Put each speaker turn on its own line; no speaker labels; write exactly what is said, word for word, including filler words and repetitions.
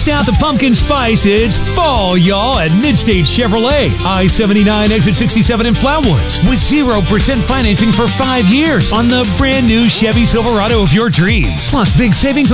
Bust out the pumpkin spice. It's fall, y'all, at Midstate Chevrolet. I seventy-nine, exit sixty-seven in Flowood. With zero percent financing for five years on the brand new Chevy Silverado of your dreams. Plus, big savings